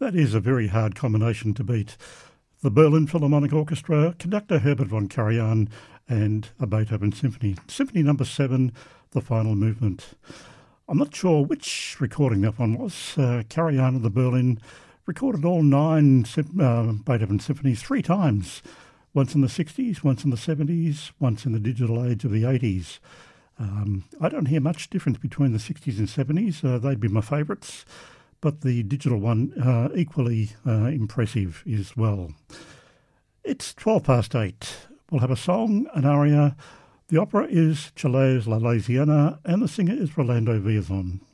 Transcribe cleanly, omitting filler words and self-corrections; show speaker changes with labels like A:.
A: That is a very hard combination to beat. The Berlin Philharmonic Orchestra, conductor Herbert von Karajan, and a Beethoven Symphony. Symphony number 7, the final movement. I'm not sure which recording that one was. Karajan of the Berlin recorded all 9 Beethoven Symphonies 3 times. Once in the 60s, once in the 70s, once in the digital age of the 80s. I don't hear much difference between the 60s and 70s. They'd be my favourites. But the digital one, equally impressive as well. It's 8:12. We'll have a song, an aria. The opera is Chellet's La Louisiana, and the singer is Rolando Villazon.